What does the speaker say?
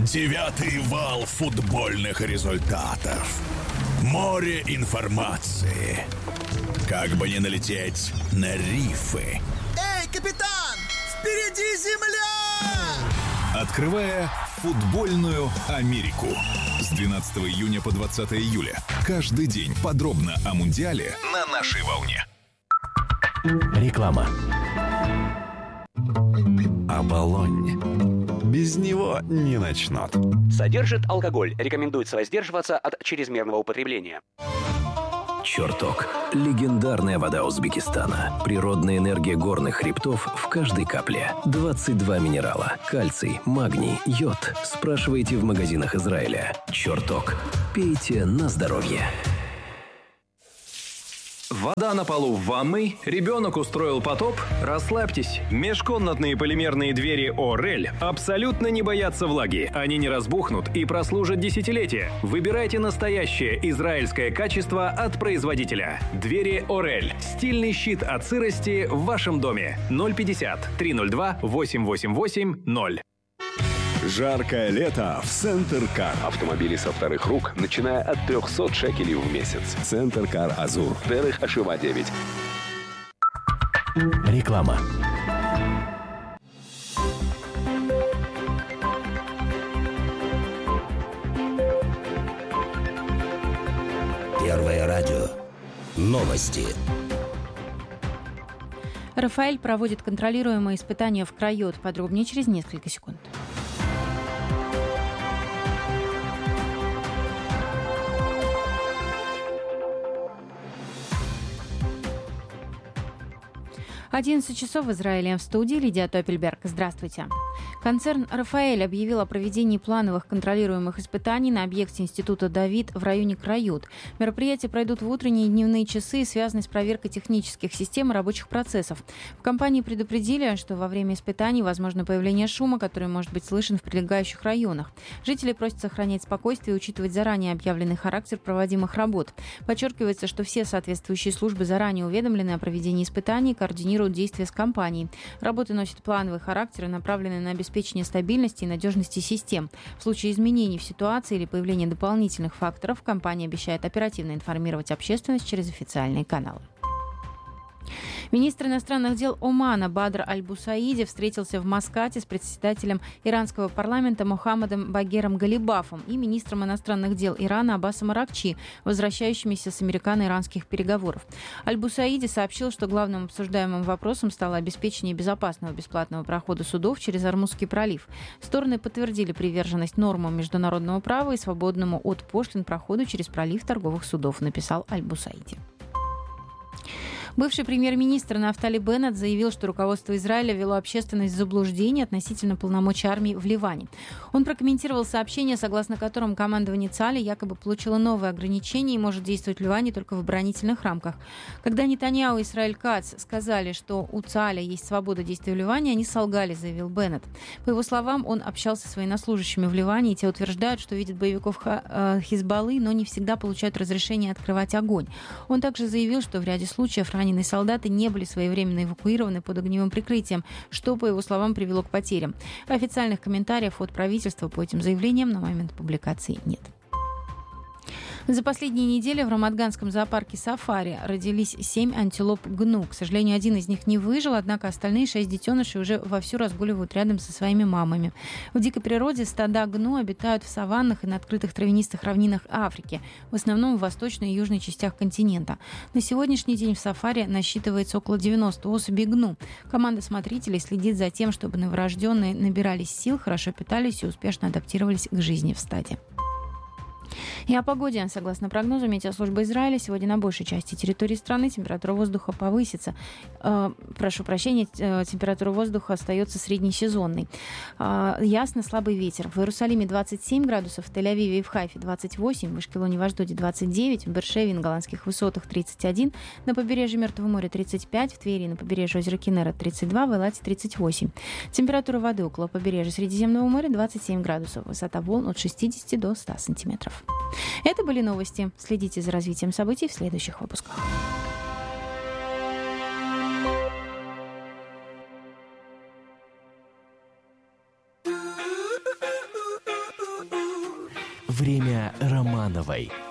Девятый вал футбольных результатов. Море информации. Как бы не налететь на рифы. Эй, капитан! Впереди земля! Открывая футбольную Америку. С 12 июня по 20 июля. Каждый день подробно о Мундиале на нашей волне. Реклама. Оболонь. Без него не начнут. Содержит алкоголь. Рекомендуется воздерживаться от чрезмерного употребления. Чертог. Легендарная вода Узбекистана. Природная энергия горных хребтов в каждой капле. 22 минерала. Кальций, магний, йод. Спрашивайте в магазинах Израиля. Чертог. Пейте на здоровье. Вода на полу в ванной, ребенок устроил потоп. Расслабьтесь. Межкомнатные полимерные двери Орель абсолютно не боятся влаги. Они не разбухнут и прослужат десятилетия. Выбирайте настоящее израильское качество от производителя. Двери Орель. Стильный щит от сырости в вашем доме. 050-302-888-0. Жаркое лето в Центр Кар. Автомобили со вторых рук, начиная от 300 шекелей в месяц. Центр Кар Азур. Дерих Ашива 9. Реклама. Первое радио. Новости. Рафаэль проводит контролируемые испытания в Крайот. Подробнее через несколько секунд. «11 часов в Израиле». В студии Лидия Топельберг. Здравствуйте. Концерн «Рафаэль» объявил о проведении плановых контролируемых испытаний на объекте Института Давид в районе Крайот. Мероприятия пройдут в утренние и дневные часы и связаны с проверкой технических систем и рабочих процессов. В компании предупредили, что во время испытаний возможно появление шума, который может быть слышен в прилегающих районах. Жители просят сохранять спокойствие и учитывать заранее объявленный характер проводимых работ. Подчеркивается, что все соответствующие службы заранее уведомлены о проведении испытаний и координируют действия с компанией. Работы носят плановый характер и направлены на обеспечение стабильности и надежности систем. В случае изменений в ситуации или появления дополнительных факторов компания обещает оперативно информировать общественность через официальные каналы. Министр иностранных дел Омана Бадр Аль-Бусаиди встретился в Маскате с председателем иранского парламента Мохаммадом Багером Галибафом и министром иностранных дел Ирана Аббасом Аракчи, возвращающимися с американо-иранских переговоров. Аль-Бусаиди сообщил, что главным обсуждаемым вопросом стало обеспечение безопасного бесплатного прохода судов через Ормузский пролив. Стороны подтвердили приверженность нормам международного права и свободному от пошлин проходу через пролив торговых судов, написал Аль-Бусаиди. Бывший премьер-министр Нафтали Беннет заявил, что руководство Израиля ввело общественность в заблуждение относительно полномочий армии в Ливане. Он прокомментировал сообщение, согласно которому командование ЦАЛа якобы получило новые ограничения и может действовать в Ливане только в оборонительных рамках. Когда Нетаньяху и Исраэль Кац сказали, что у ЦАЛа есть свобода действий в Ливане, они солгали, заявил Беннет. По его словам, он общался с военнослужащими в Ливане, и те утверждают, что видят боевиков Хизбаллы, но не всегда получают разрешение открывать огонь. Он также заявил, что в ряде случаев раненые солдаты не были своевременно эвакуированы под огневым прикрытием, что, по его словам, привело к потерям. Официальных комментариев от правительства по этим заявлениям на момент публикации нет. За последние недели в Рамадганском зоопарке «Сафари» родились 7 антилоп гну. К сожалению, один из них не выжил, однако остальные 6 детенышей уже вовсю разгуливают рядом со своими мамами. В дикой природе стада гну обитают в саваннах и на открытых травянистых равнинах Африки, в основном в восточной и южной частях континента. На сегодняшний день в «Сафари» насчитывается около 90 особей гну. Команда смотрителей следит за тем, чтобы новорожденные набирались сил, хорошо питались и успешно адаптировались к жизни в стаде. И о погоде. Согласно прогнозу Метеослужбы Израиля, сегодня на большей части территории страны температура воздуха повысится. Температура воздуха остается среднесезонной. Ясно, слабый ветер. В Иерусалиме 27 градусов, в Тель-Авиве и в Хайфе 28, в Ашкелоне и в Ашдоде 29, в Бершеве и на Голландских высотах 31, на побережье Мертвого моря 35, в Твери и на побережье озера Киннерет 32, в Элате 38. Температура воды около побережья Средиземного моря 27 градусов, высота волн от 60 до 100 сантиметров. Это были новости. Следите за развитием событий в следующих выпусках. Время Романовой.